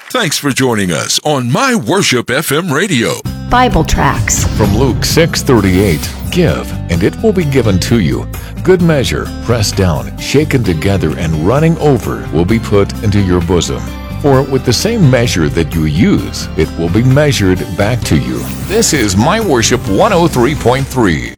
Thanks for joining us on My Worship FM Radio. Bible tracts from Luke 6:38. Give, and it will be given to you. Good measure, pressed down, shaken together, and running over will be put into your bosom. For with the same measure that you use, it will be measured back to you. This is My Worship 103.3.